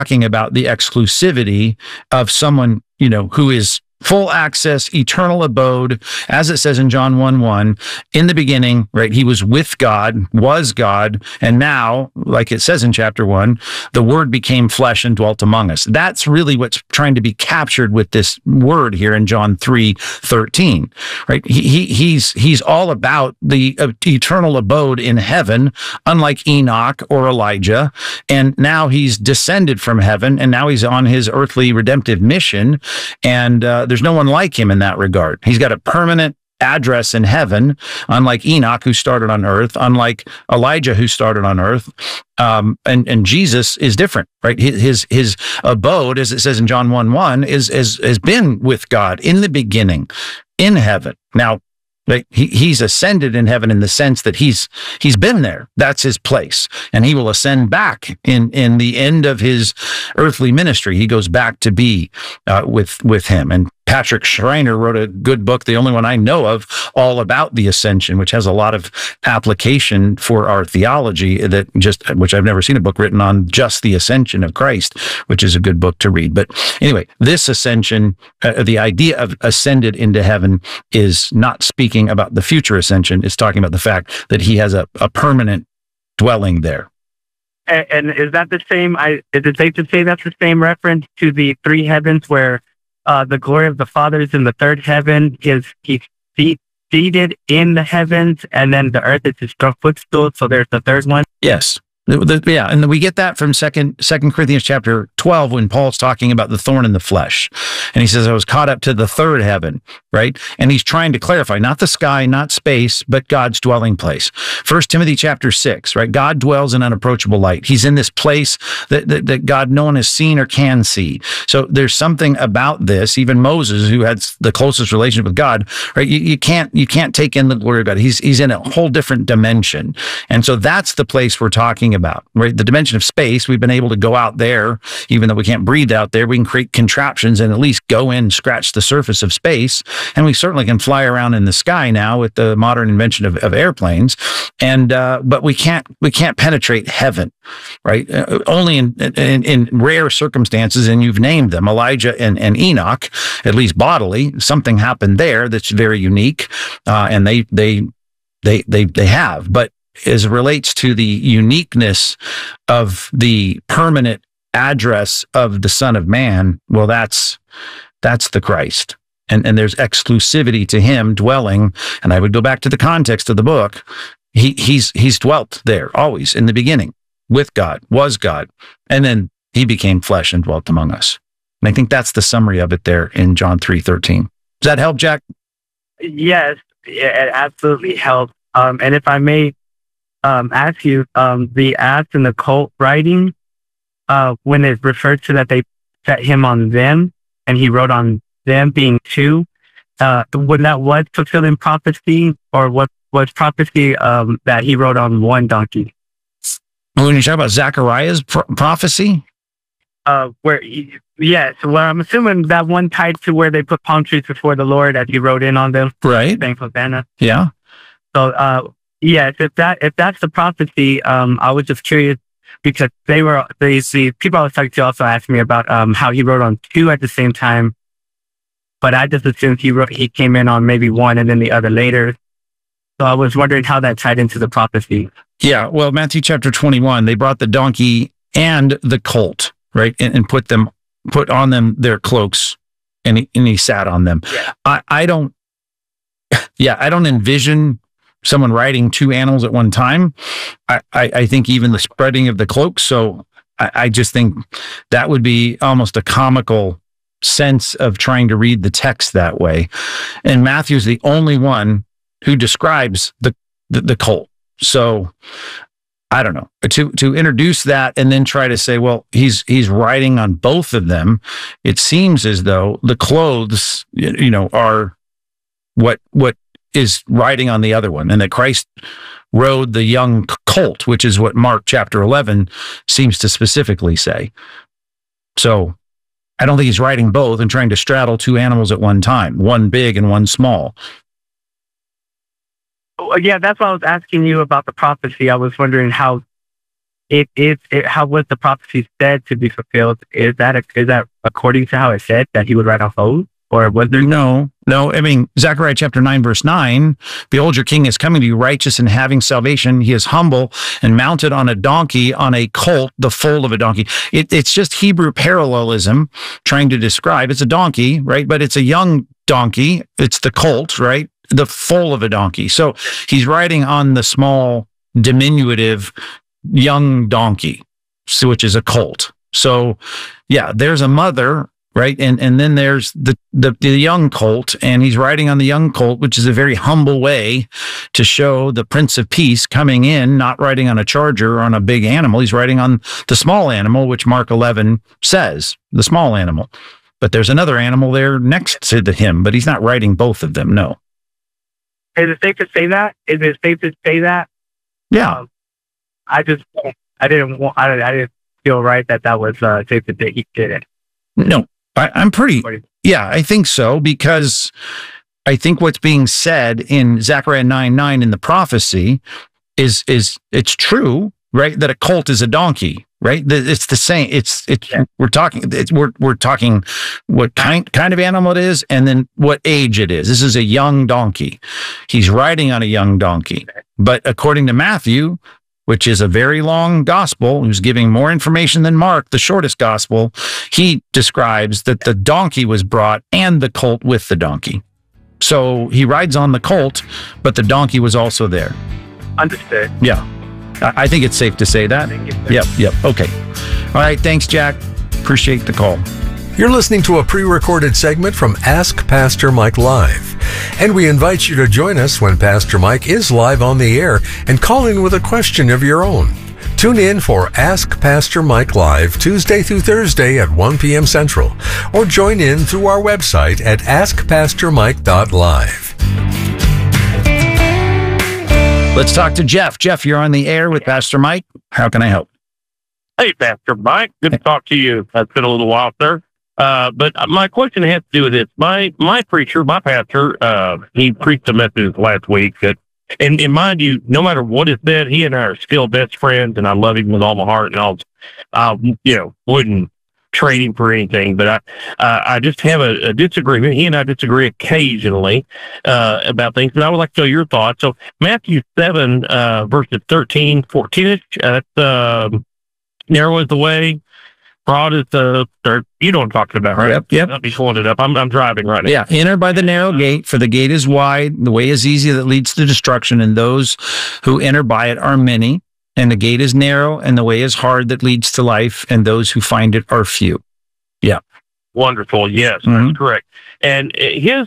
talking about the exclusivity of someone, who is full access, eternal abode, as it says in John 1:1, in the beginning, right? He was with God, was God, and now, like it says in chapter 1, the Word became flesh and dwelt among us. That's really what's trying to be captured with this word here in John 3:13, right? He's all about the eternal abode in heaven, unlike Enoch or Elijah, and now he's descended from heaven, and now he's on his earthly redemptive mission, and there's no one like him in that regard. He's got a permanent address in heaven, unlike Enoch, who started on earth, unlike Elijah, who started on earth. And Jesus is different, right? His abode, as it says in John 1:1, has been with God in the beginning, in heaven. Now, he's ascended in heaven in the sense that he's been there. That's his place, and he will ascend back in the end of his earthly ministry. He goes back to be with him. And Patrick Schreiner wrote a good book, the only one I know of, all about the ascension, which has a lot of application for our theology, which I've never seen a book written on just the ascension of Christ, which is a good book to read. But anyway, this ascension, the idea of ascended into heaven, is not speaking about the future ascension. It's talking about the fact that he has a permanent dwelling there. And is that the same? Is it safe to say that's the same reference to the three heavens, where the glory of the Father is in the third heaven, he's seated in the heavens, and then the earth is his footstool, so there's the third one? Yes. Yeah, and we get that from Second Corinthians chapter 12, when Paul's talking about the thorn in the flesh. And he says, I was caught up to the third heaven, right? And he's trying to clarify, not the sky, not space, but God's dwelling place. 1 Timothy chapter 6, right? God dwells in unapproachable light. He's in this place that God no one has seen or can see. So there's something about this. Even Moses, who had the closest relationship with God, right? You can't take in the glory of God. He's in a whole different dimension. And so that's the place we're talking about, right? The dimension of space. We've been able to go out there, even though we can't breathe out there. We can create contraptions and at least go in, scratch the surface of space. And we certainly can fly around in the sky now with the modern invention of airplanes. And, but we can't penetrate heaven, right? Only in rare circumstances, and you've named them, Elijah and Enoch, at least bodily, something happened there that's very unique. And they have, but as it relates to the uniqueness of the permanent address of the Son of Man, well, that's the Christ. And there's exclusivity to him dwelling. And I would go back to the context of the book. He's dwelt there always in the beginning with God, was God. And then he became flesh and dwelt among us. And I think that's the summary of it there in John 3:13. Does that help, Jack? Yes, it absolutely helps. And if I may ask you, the Acts and the cult writing, when it refers to that they set him on them, and he wrote on them being two, when that was fulfilling prophecy, or what was prophecy that he wrote on one donkey? When you talk about Zechariah's prophecy? Yes, well, I'm assuming that one tied to where they put palm trees before the Lord as he wrote in on them. Right. Thanks, Hosanna. Yeah. So, yes, if that's the prophecy, I was just curious, because the people I was talking to also asked me about how he wrote on two at the same time, but I just assumed he came in on maybe one and then the other later. So I was wondering how that tied into the prophecy. Yeah, well, Matthew chapter 21, they brought the donkey and the colt, right, and put on them their cloaks, and he sat on them. Yeah. I don't envision someone riding two animals at one time. I think even the spreading of the cloaks. So I just think that would be almost a comical sense of trying to read the text that way. And Matthew's the only one who describes the colt. So I don't know, to introduce that and then try to say, well, he's riding on both of them. It seems as though the clothes, are what is riding on the other one, and that Christ rode the young colt, which is what Mark chapter 11 seems to specifically say. So I don't think he's riding both and trying to straddle two animals at one time, one big and one small. Yeah, that's why I was asking you about the prophecy. I was wondering how how was the prophecy said to be fulfilled? Is that according to how it said that he would ride on foals? Or was there no? I mean, Zechariah chapter 9, verse 9, behold, your king is coming to you righteous and having salvation. He is humble and mounted on a donkey, on a colt, the foal of a donkey. It's just Hebrew parallelism trying to describe. It's a donkey, right? But it's a young donkey. It's the colt, right? The foal of a donkey. So he's riding on the small, diminutive, young donkey, which is a colt. So yeah, there's a mother, right? And then there's the young colt, and he's riding on the young colt, which is a very humble way to show the Prince of Peace coming in, not riding on a charger or on a big animal. He's riding on the small animal, which Mark 11 says, the small animal. But there's another animal there next to him, but he's not riding both of them, no. Is it safe to say that? Is it safe to say that? Yeah. I didn't feel right that was safe to say he did it. No. I'm pretty, yeah, I think so, because I think what's being said in Zechariah 9:9 in the prophecy is it's true, right? That a colt is a donkey, right? It's the same. We're talking what kind of animal it is, and then what age it is. This is a young donkey. He's riding on a young donkey, but according to Matthew, which is a very long gospel, who's giving more information than Mark, the shortest gospel, he describes that the donkey was brought and the colt with the donkey. So he rides on the colt, but the donkey was also there. Understood. Yeah. I think it's safe to say that. Yep. Okay. All right. Thanks, Jack. Appreciate the call. You're listening to a pre-recorded segment from Ask Pastor Mike Live. And we invite you to join us when Pastor Mike is live on the air and call in with a question of your own. Tune in for Ask Pastor Mike Live Tuesday through Thursday at 1 p.m. Central, or join in through our website at askpastormike.live. Let's talk to Jeff. Jeff, you're on the air with Pastor Mike. How can I help? Hey, Pastor Mike. Good to talk to you. It's been a little while, sir. But my question has to do with this. My preacher, my pastor, he preached a message last week that, and mind you, no matter what is said, he and I are still best friends, and I love him with all my heart, and I wouldn't trade him for anything. But I just have a disagreement. He and I disagree occasionally about things, but I would like to know your thoughts. So Matthew 7, verses 13, 14-ish, that's narrow is the way, broad is you know what I'm talking about, right? Yep. I'll be pulling it up. I'm driving right now. Yeah. Enter by the narrow gate, for the gate is wide, the way is easy that leads to destruction, and those who enter by it are many. And the gate is narrow, and the way is hard that leads to life, and those who find it are few. Yeah. Wonderful. Yes, that's correct. And his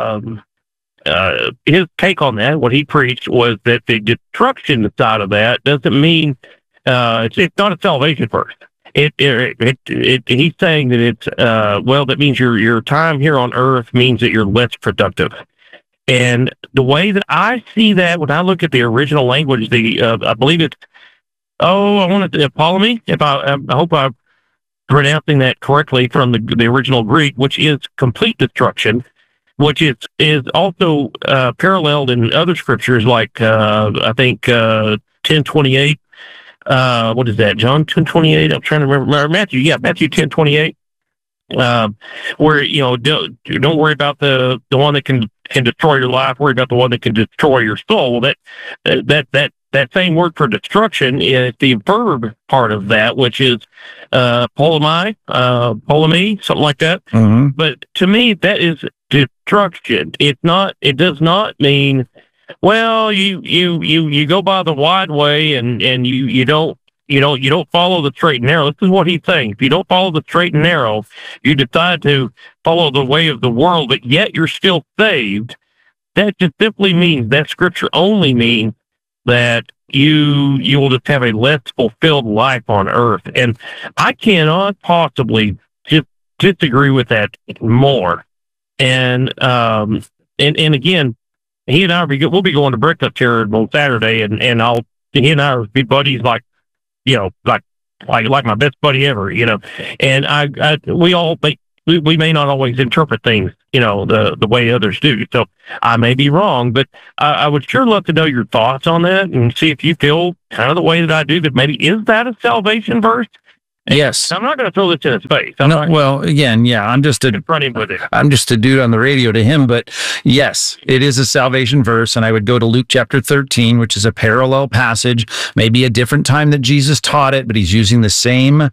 take on that, what he preached, was that the destruction side of that doesn't mean it's not a salvation first. He's saying that it's that means your time here on earth means that you're less productive. And the way that I see that, when I look at the original language, I believe it's Ptolemy. I hope I'm pronouncing that correctly, from the original Greek, which is complete destruction, which is also paralleled in other scriptures, like I think 10:28. What is that? John 10:28. I'm trying to remember. Matthew 10:28. Where don't worry about the one that can destroy your life. Worry about the one that can destroy your soul. Well, that same word for destruction is the verb part of that, which is polemy, something like that. Mm-hmm. But to me, that is destruction. It does not mean, well, you go by the wide way and you don't follow the straight and narrow. This is what he's saying. If you don't follow the straight and narrow, you decide to follow the way of the world, but yet you're still saved. That just simply means, that scripture only means that you will just have a less fulfilled life on earth. And I cannot possibly just disagree with that more. And again, he and I we'll be going to breakfast here on Saturday, and he and I will be buddies like my best buddy ever, and we all make we may not always interpret things, the way others do. So I may be wrong, but I would sure love to know your thoughts on that and see if you feel kind of the way that I do, that maybe is that a salvation verse? Yes. I'm not going to throw this in his face. Well, again, yeah, I'm just a dude on the radio to him, but yes, it is a salvation verse. And I would go to Luke chapter 13, which is a parallel passage, maybe a different time that Jesus taught it, but he's using the same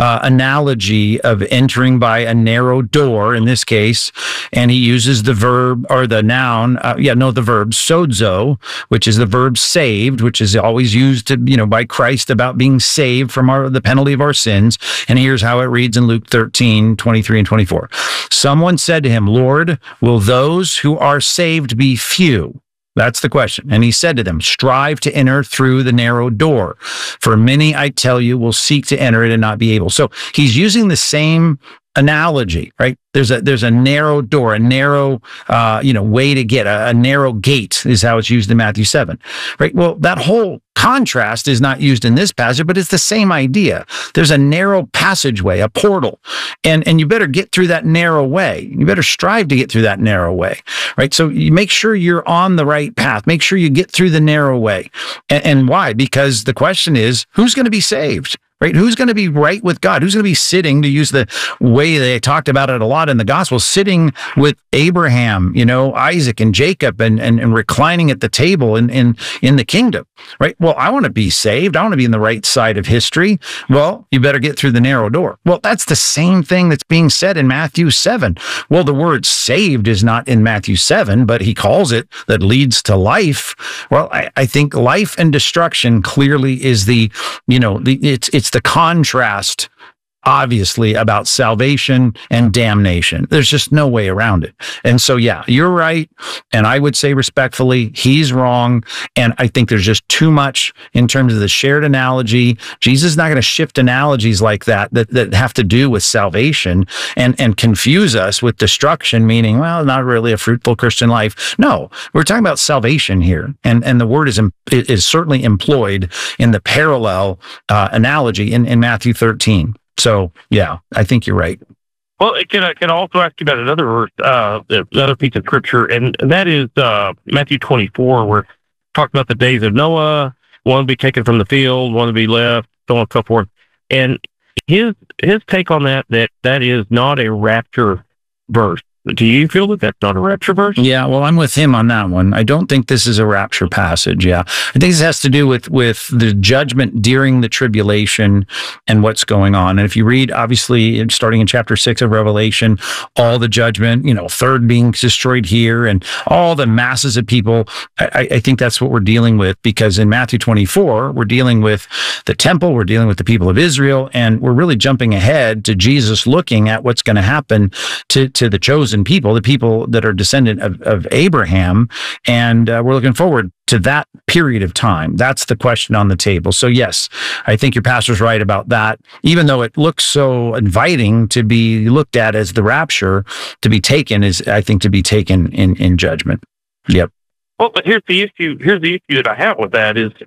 analogy of entering by a narrow door in this case. And he uses the verb or the noun, the verb sozo, which is the verb saved, which is always used by Christ about being saved from the penalty of our sins. And here's how it reads in Luke 13, 23 and 24. Someone said to him, Lord, will those who are saved be few? That's the question. And he said to them, strive to enter through the narrow door. For many, I tell you, will seek to enter it and not be able. So he's using the same analogy, right? There's a narrow door, a narrow, way to get a narrow gate is how it's used in Matthew 7, right? Well, that whole contrast is not used in this passage, but it's the same idea. There's a narrow passageway, a portal, and you better get through that narrow way. You better strive to get through that narrow way, right? So you make sure you're on the right path. Make sure you get through the narrow way. And why? Because the question is, who's going to be saved? Right? Who's going to be right with God? Who's going to be sitting, to use the way they talked about it a lot in the gospel, sitting with Abraham, Isaac and Jacob and reclining at the table in the kingdom, right? Well, I want to be saved. I want to be in the right side of history. Well, you better get through the narrow door. Well, that's the same thing that's being said in Matthew 7. Well, the word saved is not in Matthew 7, but he calls it that leads to life. Well, I think life and destruction clearly is it's the contrast, obviously, about salvation and damnation. There's just no way around it. And so, yeah, you're right. And I would say respectfully, he's wrong. And I think there's just too much in terms of the shared analogy. Jesus is not going to shift analogies like that have to do with salvation and confuse us with destruction, meaning, well, not really a fruitful Christian life. No, we're talking about salvation here. And the word is certainly employed in the parallel analogy in Matthew 13. So, yeah, I think you're right. Well, can I also ask you about another verse, another piece of scripture, and that is Matthew 24, where it talks about the days of Noah, one to be taken from the field, one to be left, so on and so forth. And his take on that is not a rapture verse. Do you feel that that's not a rapture verse? Yeah, well, I'm with him on that one. I don't think this is a rapture passage. Yeah, I think this has to do with the judgment during the tribulation and what's going on. And if you read, obviously, starting in chapter 6 of Revelation, all the judgment, third being destroyed here and all the masses of people, I think that's what we're dealing with, because in Matthew 24, we're dealing with the temple, we're dealing with the people of Israel, and we're really jumping ahead to Jesus looking at what's going to happen to the chosen people, the people that are descendant of Abraham. And we're looking forward to that period of time. That's the question on the table. So yes, I think your pastor's right about that. Even though it looks so inviting to be looked at as the rapture, to be taken in judgment. Yep. Well, but here's the issue that I have with that is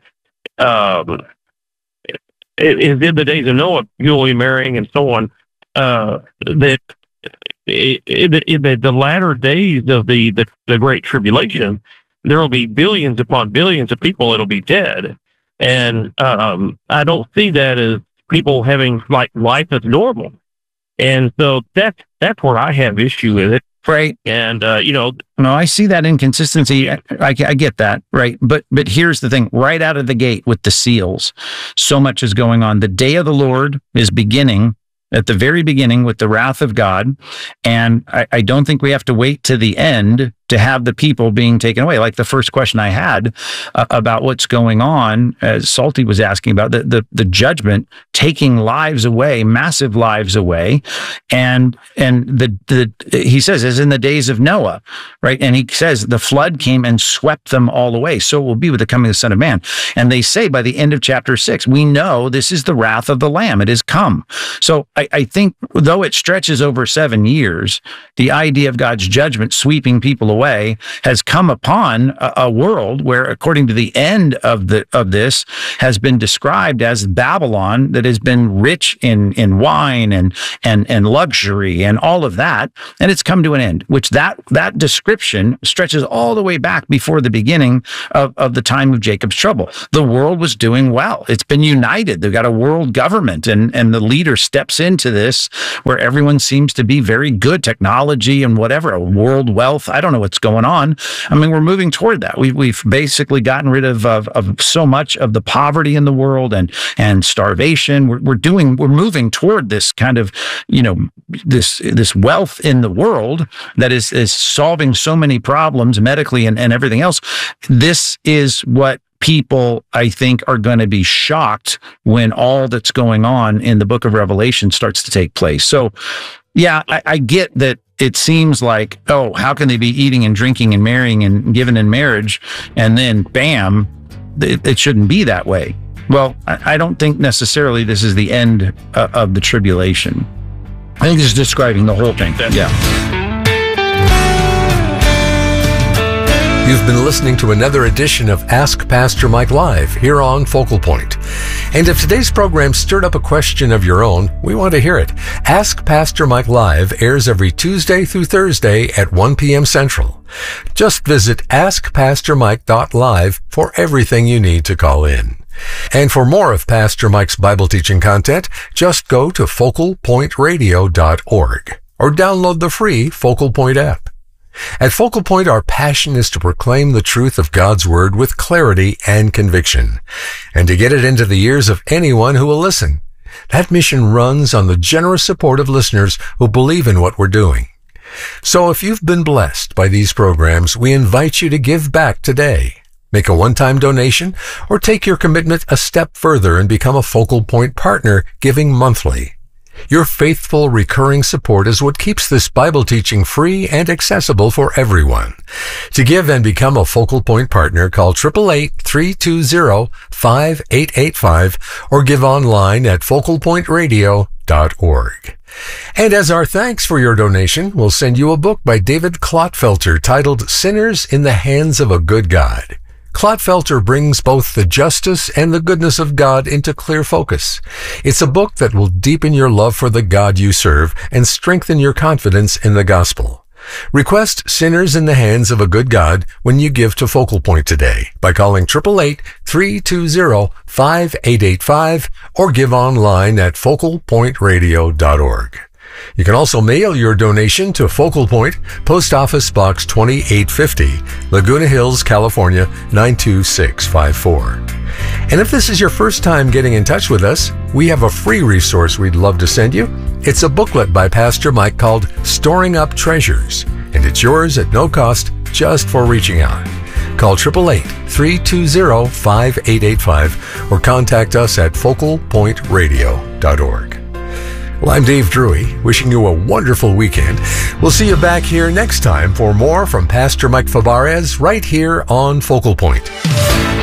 in the days of Noah, you'll be marrying and so on, that in the latter days of the Great Tribulation, there will be billions upon billions of people that'll be dead. And I don't see that as people having like life as normal. And so that's where I have issue with it. Right. And, no, I see that inconsistency. I get that. Right. But here's the thing, right out of the gate with the seals, so much is going on. The day of the Lord is beginning at the very beginning with the wrath of God. And I don't think we have to wait to the end to have the people being taken away. Like the first question I had about what's going on, as Salty was asking about the judgment, taking lives away, massive lives away. And he says, as in the days of Noah, right? And he says the flood came and swept them all away. So it will be with the coming of the Son of Man. And they say by the end of chapter 6, we know this is the wrath of the Lamb. It has come. So I think though it stretches over 7 years, the idea of God's judgment sweeping people away away, has come upon a world where, according to the end of this, has been described as Babylon, that has been rich in wine and luxury and all of that, and it's come to an end. Which that description stretches all the way back before the beginning of the time of Jacob's trouble. The world was doing well. It's been united. They've got a world government, and the leader steps into this where everyone seems to be very good, technology and whatever, world wealth. I don't know what's going on. I mean, we're moving toward that. We've basically gotten rid of so much of the poverty in the world and starvation. We're moving toward this kind of, this wealth in the world that is solving so many problems medically and everything else. This is what people, I think, are going to be shocked when all that's going on in the book of Revelation starts to take place. So, yeah, I get that it seems like, oh, how can they be eating and drinking and marrying and giving in marriage? And then, bam, it shouldn't be that way. Well, I don't think necessarily this is the end of the tribulation. I think this is describing the whole thing. Yeah. You've been listening to another edition of Ask Pastor Mike Live here on Focal Point. And if today's program stirred up a question of your own, we want to hear it. Ask Pastor Mike Live airs every Tuesday through Thursday at 1 p.m. Central. Just visit askpastormike.live for everything you need to call in. And for more of Pastor Mike's Bible teaching content, just go to focalpointradio.org or download the free Focal Point app. At Focal Point, our passion is to proclaim the truth of God's Word with clarity and conviction, and to get it into the ears of anyone who will listen. That mission runs on the generous support of listeners who believe in what we're doing. So if you've been blessed by these programs, we invite you to give back today. Make a one-time donation or take your commitment a step further and become a Focal Point partner, giving monthly. Your faithful, recurring support is what keeps this Bible teaching free and accessible for everyone. To give and become a Focal Point partner, call 888-320-5885 or give online at focalpointradio.org. And as our thanks for your donation, we'll send you a book by David Clotfelter titled Sinners in the Hands of a Good God. Clotfelter brings both the justice and the goodness of God into clear focus. It's a book that will deepen your love for the God you serve and strengthen your confidence in the gospel. Request Sinners in the Hands of a Good God when you give to Focal Point today by calling 888-320-5885 or give online at focalpointradio.org. You can also mail your donation to Focal Point, Post Office Box 2850, Laguna Hills, California 92654. And if this is your first time getting in touch with us, we have a free resource we'd love to send you. It's a booklet by Pastor Mike called Storing Up Treasures, and it's yours at no cost just for reaching out. Call 888-320-5885 or contact us at focalpointradio.org. Well, I'm Dave Drury, wishing you a wonderful weekend. We'll see you back here next time for more from Pastor Mike Fabarez right here on Focal Point.